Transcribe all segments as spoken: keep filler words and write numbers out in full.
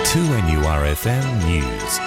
two N U R F M News.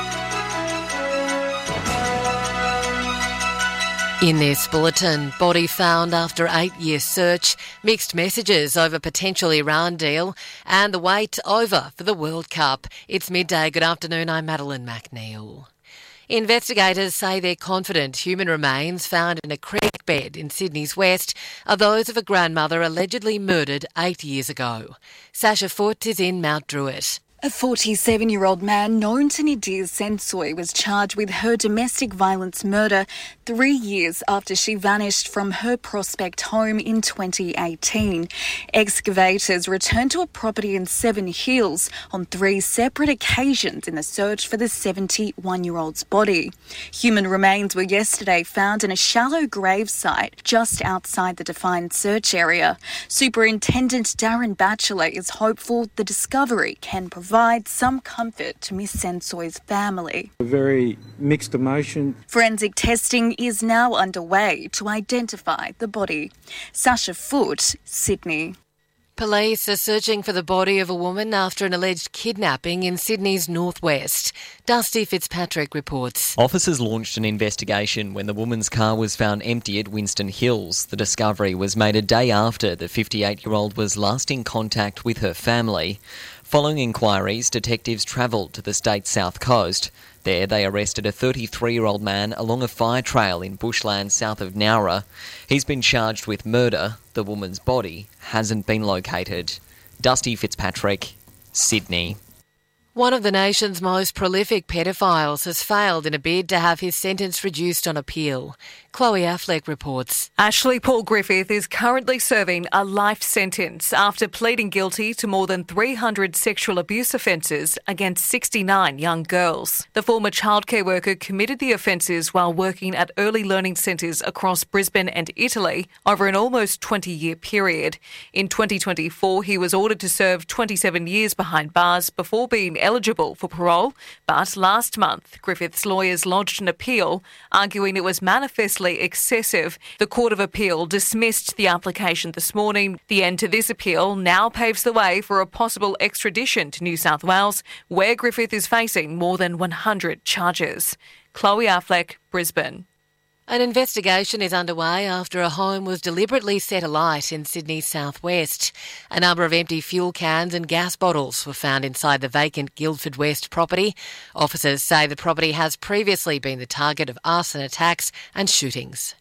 In this bulletin, body found after eight-year search, mixed messages over potential Iran deal, and the wait over for the World Cup. It's midday. Good afternoon, I'm Madeline McNeil. Investigators say they're confident human remains found in a creek bed in Sydney's west are those of a grandmother allegedly murdered eight years ago. Sasha Foote is in Mount Druitt. A forty-seven-year-old man known to Nadir Sensoy was charged with her domestic violence murder three years after she vanished from her Prospect home in twenty eighteen. Excavators returned to a property in Seven Hills on three separate occasions in the search for the seventy-one-year-old's body. Human remains were yesterday found in a shallow grave site just outside the defined search area. Superintendent Darren Batchelor is hopeful the discovery can provide provide some comfort to Miss Sensoy's family. A very mixed emotion. Forensic testing is now underway to identify the body. Sasha Foote, Sydney. Police are searching for the body of a woman after an alleged kidnapping in Sydney's northwest. Dusty Fitzpatrick reports. Officers launched an investigation when the woman's car was found empty at Winston Hills. The discovery was made a day after the fifty-eight-year-old was last in contact with her family. Following inquiries, detectives travelled to the state's south coast. There, they arrested a thirty-three-year-old man along a fire trail in bushland south of Nowra. He's been charged with murder. The woman's body hasn't been located. Dusty Fitzpatrick, Sydney. One of the nation's most prolific pedophiles has failed in a bid to have his sentence reduced on appeal. Chloe Affleck reports. Ashley Paul Griffith is currently serving a life sentence after pleading guilty to more than three hundred sexual abuse offences against sixty-nine young girls. The former childcare worker committed the offences while working at early learning centres across Brisbane and Italy over an almost twenty-year period. In twenty twenty-four, he was ordered to serve twenty-seven years behind bars before being eligible for parole, but last month, Griffith's lawyers lodged an appeal, arguing it was manifestly excessive. The Court of Appeal dismissed the application this morning. The end to this appeal now paves the way for a possible extradition to New South Wales, where Griffith is facing more than one hundred charges. Chloe Affleck, Brisbane. An investigation is underway after a home was deliberately set alight in Sydney's southwest. A number of empty fuel cans and gas bottles were found inside the vacant Guildford West property. Officers say the property has previously been the target of arson attacks and shootings.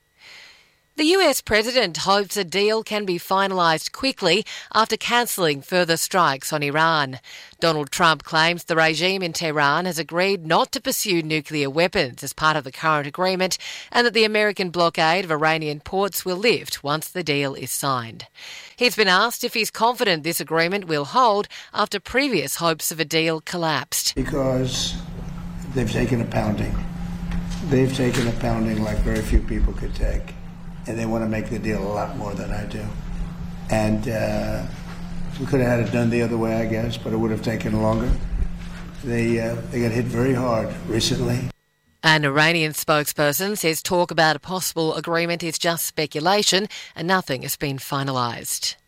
The U S president hopes a deal can be finalised quickly after cancelling further strikes on Iran. Donald Trump claims the regime in Tehran has agreed not to pursue nuclear weapons as part of the current agreement and that the American blockade of Iranian ports will lift once the deal is signed. He's been asked if he's confident this agreement will hold after previous hopes of a deal collapsed. Because they've taken a pounding. They've taken a pounding like very few people could take. And they want to make the deal a lot more than I do. And uh, we could have had it done the other way, I guess, but it would have taken longer. They, uh, they got hit very hard recently. An Iranian spokesperson says talk about a possible agreement is just speculation and nothing has been finalised.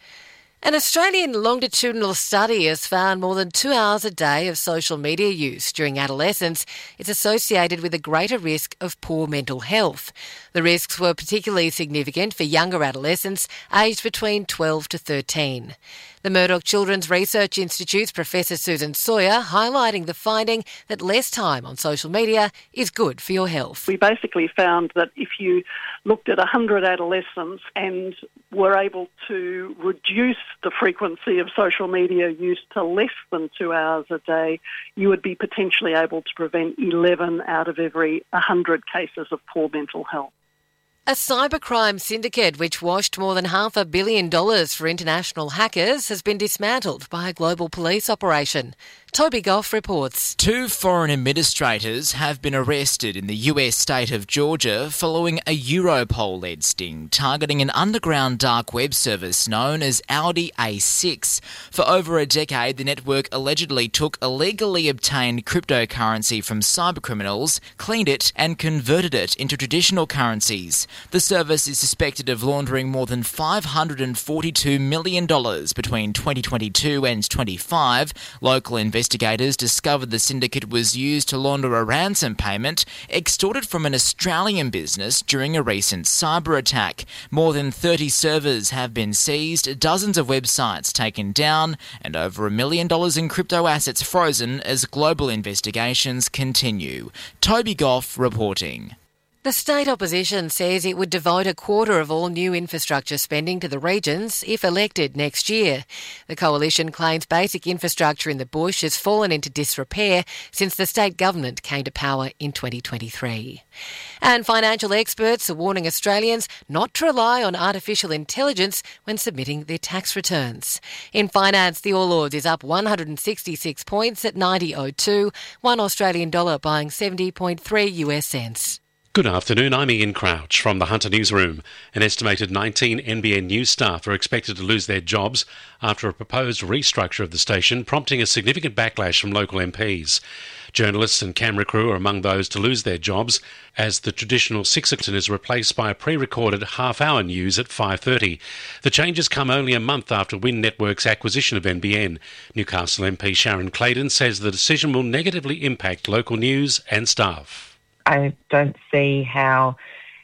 An Australian longitudinal study has found more than two hours a day of social media use during adolescence is associated with a greater risk of poor mental health. The risks were particularly significant for younger adolescents aged between twelve to thirteen. The Murdoch Children's Research Institute's Professor Susan Sawyer highlighting the finding that less time on social media is good for your health. We basically found that if you looked at one hundred adolescents and were able to reduce the frequency of social media use to less than two hours a day, you would be potentially able to prevent eleven out of every one hundred cases of poor mental health. A cybercrime syndicate which washed more than half a billion dollars for international hackers has been dismantled by a global police operation. Toby Goff reports. Two foreign administrators have been arrested in the U S state of Georgia following a Europol-led sting targeting an underground dark web service known as Audi A six. For over a decade, the network allegedly took illegally obtained cryptocurrency from cybercriminals, cleaned it and converted it into traditional currencies. The service is suspected of laundering more than five hundred forty-two million dollars between twenty twenty-two and twenty-five. Local investigators Investigators discovered the syndicate was used to launder a ransom payment extorted from an Australian business during a recent cyber attack. More than thirty servers have been seized, dozens of websites taken down, and over a million dollars in crypto assets frozen as global investigations continue. Toby Goff reporting. The state opposition says it would devote a quarter of all new infrastructure spending to the regions if elected next year. The coalition claims basic infrastructure in the bush has fallen into disrepair since the state government came to power in twenty twenty-three. And financial experts are warning Australians not to rely on artificial intelligence when submitting their tax returns. In finance, the All Ords is up one hundred sixty-six points at ninety oh two, one Australian dollar buying seventy point three U S cents. Good afternoon, I'm Ian Crouch from the Hunter Newsroom. An estimated nineteen N B N News staff are expected to lose their jobs after a proposed restructure of the station, prompting a significant backlash from local M Ps. Journalists and camera crew are among those to lose their jobs, as the traditional six o'clock is replaced by a pre-recorded half-hour news at five thirty. The changes come only a month after Win Network's acquisition of N B N. Newcastle M P Sharon Clayton says the decision will negatively impact local news and staff. I don't see how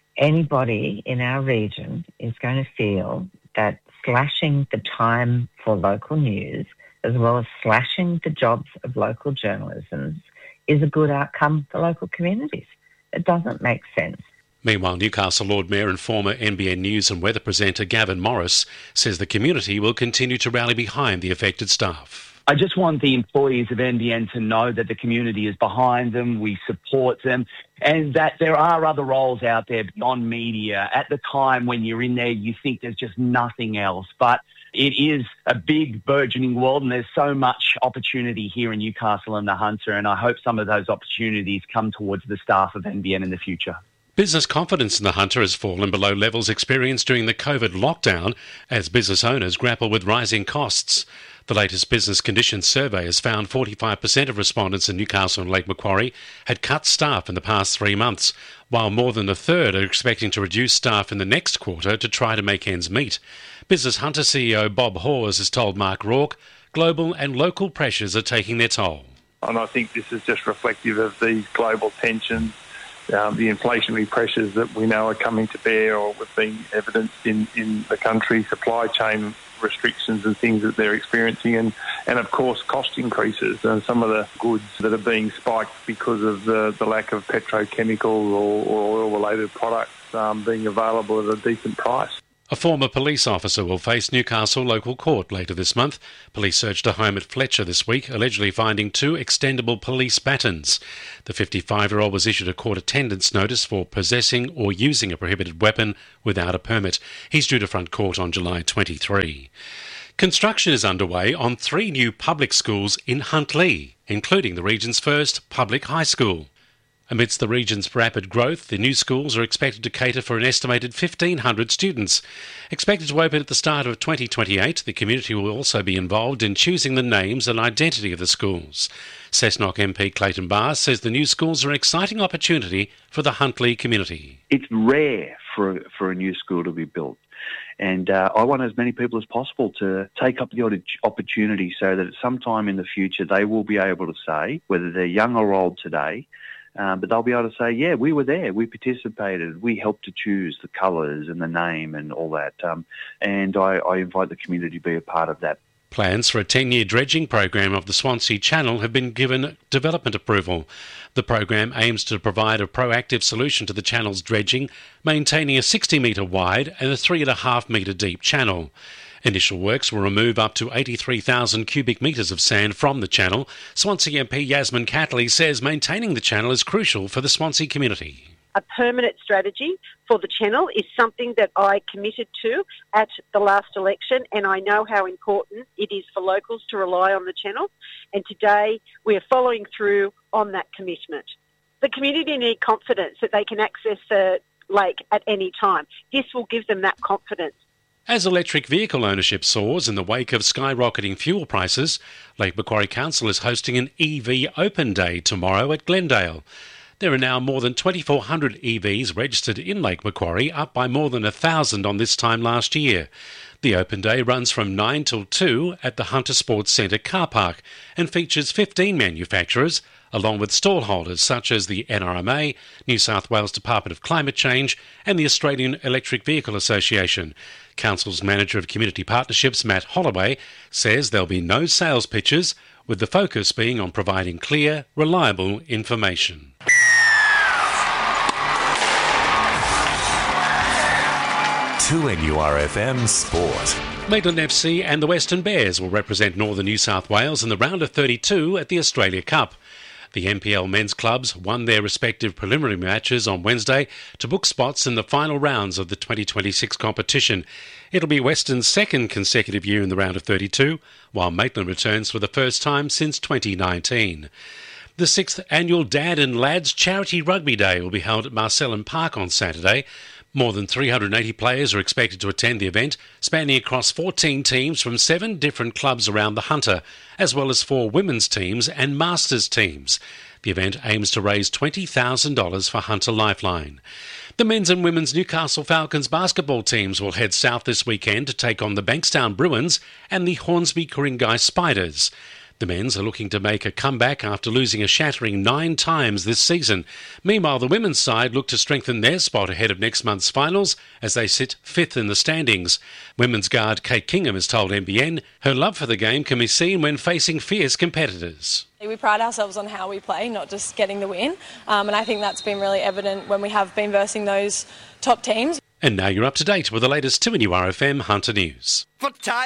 anybody in our region is going to feel that slashing the time for local news, as well as slashing the jobs of local journalism, is a good outcome for local communities. It doesn't make sense. Meanwhile, Newcastle Lord Mayor and former N B N News and weather presenter Gavin Morris says the community will continue to rally behind the affected staff. I just want the employees of N B N to know that the community is behind them, we support them, and that there are other roles out there beyond media. At the time when you're in there, you think there's just nothing else. But it is a big, burgeoning world, and there's so much opportunity here in Newcastle and the Hunter, and I hope some of those opportunities come towards the staff of N B N in the future. Business confidence in the Hunter has fallen below levels experienced during the COVID lockdown as business owners grapple with rising costs. The latest Business Conditions survey has found forty-five percent of respondents in Newcastle and Lake Macquarie had cut staff in the past three months, while more than a third are expecting to reduce staff in the next quarter to try to make ends meet. Business Hunter C E O Bob Hawes has told Mark Rourke global and local pressures are taking their toll. And I think this is just reflective of these global tensions, um, the inflationary pressures that we know are coming to bear or have been evidenced in, in the country, supply chain restrictions and things that they're experiencing, and, and of course cost increases and some of the goods that are being spiked because of the, the lack of petrochemical or, or oil-related products um, being available at a decent price. A former police officer will face Newcastle local court later this month. Police searched a home at Fletcher this week, allegedly finding two extendable police batons. The fifty-five-year-old was issued a court attendance notice for possessing or using a prohibited weapon without a permit. He's due to front court on July twenty-third. Construction is underway on three new public schools in Huntlee, including the region's first public high school. Amidst the region's rapid growth, the new schools are expected to cater for an estimated fifteen hundred students. Expected to open at the start of twenty twenty-eight, the community will also be involved in choosing the names and identity of the schools. Cessnock M P Clayton Barr says the new schools are an exciting opportunity for the Huntlee community. It's rare for a, for a new school to be built. And uh, I want as many people as possible to take up the opportunity so that at some time in the future they will be able to say, whether they're young or old today, Um, but they'll be able to say, yeah, we were there, we participated, we helped to choose the colours and the name and all that. Um, and I, I invite the community to be a part of that. Plans for a ten-year dredging program of the Swansea Channel have been given development approval. The program aims to provide a proactive solution to the channel's dredging, maintaining a sixty metre wide and a three and a half metre deep channel. Initial works will remove up to eighty-three thousand cubic metres of sand from the channel. Swansea M P Yasmin Catley says maintaining the channel is crucial for the Swansea community. A permanent strategy for the channel is something that I committed to at the last election, and I know how important it is for locals to rely on the channel, and today we are following through on that commitment. The community need confidence that they can access the lake at any time. This will give them that confidence. As electric vehicle ownership soars in the wake of skyrocketing fuel prices, Lake Macquarie Council is hosting an E V Open Day tomorrow at Glendale. There are now more than twenty-four hundred E Vs registered in Lake Macquarie, up by more than one thousand on this time last year. The Open Day runs from nine till two at the Hunter Sports Centre car park and features fifteen manufacturers, along with stallholders such as the N R M A, New South Wales Department of Climate Change and the Australian Electric Vehicle Association. Council's Manager of Community Partnerships, Matt Holloway, says there'll be no sales pitches, with the focus being on providing clear, reliable information. two N U R F M Sport. Maitland F C and the Western Bears will represent northern New South Wales in the round of thirty-two at the Australia Cup. The N P L men's clubs won their respective preliminary matches on Wednesday to book spots in the final rounds of the twenty twenty-six competition. It'll be Western's second consecutive year in the round of thirty-two, while Maitland returns for the first time since twenty nineteen. The sixth annual Dad and Lads Charity Rugby Day will be held at Marcellin Park on Saturday. More than three hundred eighty players are expected to attend the event, spanning across fourteen teams from seven different clubs around the Hunter, as well as four women's teams and masters teams. The event aims to raise twenty thousand dollars for Hunter Lifeline. The men's and women's Newcastle Falcons basketball teams will head south this weekend to take on the Bankstown Bruins and the Hornsby Ku-ring-gai Spiders. The men's are looking to make a comeback after losing a shattering nine times this season. Meanwhile, the women's side look to strengthen their spot ahead of next month's finals as they sit fifth in the standings. Women's guard Kate Kingham has told N B N her love for the game can be seen when facing fierce competitors. We pride ourselves on how we play, not just getting the win. Um, and I think that's been really evident when we have been versing those top teams. And now you're up to date with the latest two N U R F M Hunter News.